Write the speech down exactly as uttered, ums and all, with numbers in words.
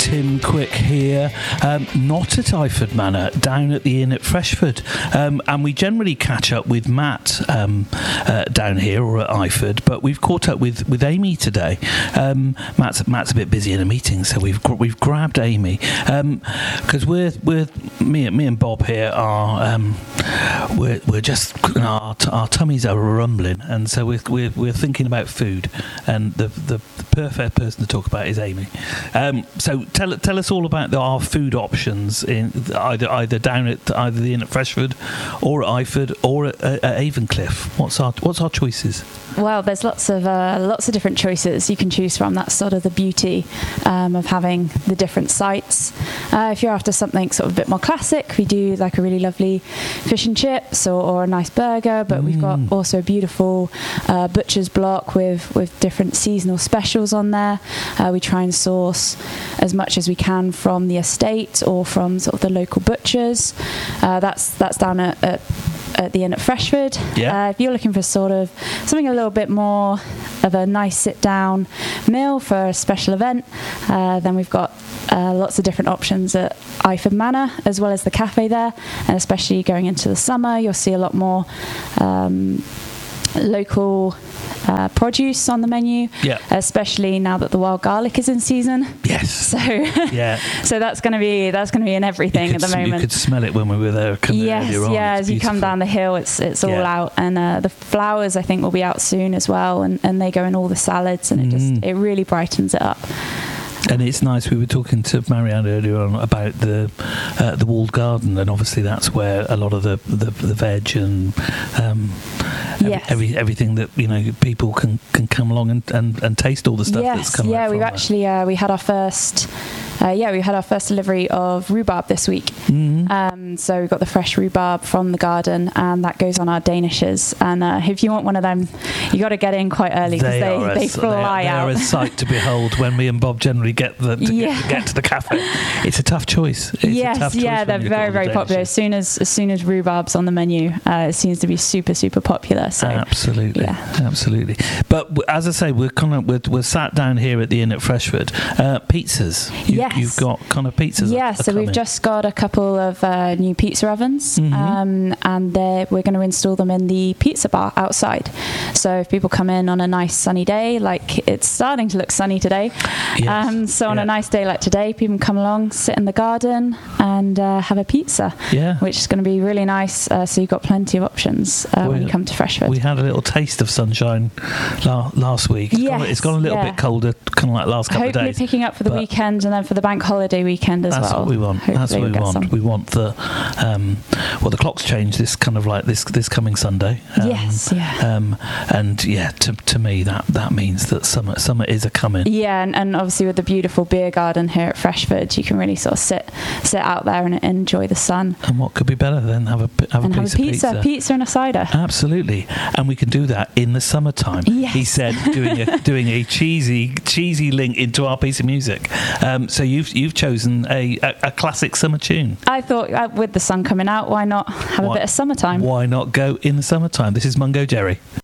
Tim Quick here, um, not at Iford Manor, down at the inn at Freshford. Um, and we generally catch up with Matt um, uh, down here or at Iford, but we've caught up with, with Amy today. Um, Matt's Matt's a bit busy in a meeting, so we've gr- we've grabbed Amy because um, we're we're me me and Bob here are um, we're we're just our our tummies are rumbling, and so we're we're, we're thinking about food, and the, the the perfect person to talk about is Amy. Um, so tell tell us all about the, our food options in either either down at either the inn at Freshford, or at Iford, or at, at, at Avencliff. What's our what's our choices? Well, there's lots of uh, lots of different choices you can choose from. That's sort of the beauty um, of having the different sites. Uh, if you're after something sort of a bit more classic, we do like a really lovely fish and chips or, or a nice burger. But mm. we've got also a beautiful uh, butcher's block with with different seasonal specials on there. Uh, we try and source as much as we can from the estate or from sort of the local butchers. Uh, that's that's down at, at at the inn at Freshford. Yeah. Uh, if you're looking for sort of something a little bit more of a nice sit-down meal for a special event, uh, then we've got uh, lots of different options at Iford Manor, as well as the cafe there. And especially going into the summer, you'll see a lot more um, local uh, produce on the menu, yeah. especially now that the wild garlic is in season. Yes. So yeah. so that's going to be that's going to be in everything at the moment. You could smell it when we were there. Yes, earlier on. yeah. It's as you come beautiful. down the hill, it's it's all yeah. out, and uh, the flowers I think will be out soon as well, and, and they go in all the salads, and it just Mm. it really brightens it up. And it's nice. We were talking to Marianne earlier on about the uh, the walled garden, and obviously that's where a lot of the the, the veg and um, every, yes. every everything that you know people can, can come along and, and, and taste all the stuff yes, that's coming. yeah. out We've from actually uh, we had our first. Uh, yeah, we had our first delivery of rhubarb this week. Mm-hmm. Um, so we got the fresh rhubarb from the garden, and that goes on our danishes. And uh, if you want one of them, you got to get in quite early because they they, are they a, fly they, out. They are a sight to behold when me and Bob generally get the to yeah. get, get to the cafe. It's a tough choice. It's yes, a tough choice yeah, they're when you've very got very the popular. danishes. As soon as as soon as rhubarb's on the menu, uh, it seems to be super super popular. So absolutely, yeah. absolutely. But w- as I say, we're kind of we're, we're sat down here at the inn at Freshford. Uh, pizzas. You, yes. You've got kind of pizzas. Yeah, are, are so we've coming. just got a couple of uh, new pizza ovens, Mm-hmm. um, and they're- we're going to install them in the pizza bar outside. So if people come in on a nice sunny day, like it's starting to look sunny today, Yes. um, so on yeah. a nice day like today, people can come along, sit in the garden, and uh, have a pizza, Yeah. which is going to be really nice. Uh, so you've got plenty of options uh, when We- you come to Freshford. We had a little taste of sunshine la- last week. It's, Yes, gone, it's gone a little yeah. bit colder, kind of like last couple Hopefully of days. picking up for the but weekend, and then for the bank holiday weekend as That's well. what we want. Hopefully That's what we'll we get want. some. We want the um, well, the clock's changed this kind of like this this coming Sunday. Um, Yes, yeah. Um, and yeah, to to me that that means that summer summer is a coming. Yeah, and, and obviously with the beautiful beer garden here at Freshford, you can really sort of sit sit out there and enjoy the sun. And what could be better than have a p- have and a have piece a pizza, of pizza? pizza and a cider. Absolutely, and we can do that in the summertime. Yes. He said, doing a doing a cheesy cheesy link into our piece of music. Um, so you've you've chosen a, a, a classic summer tune. I thought uh, with the sun coming out, why not have Why- a bit of summertime? Why not go in the summertime? This is Mungo Jerry.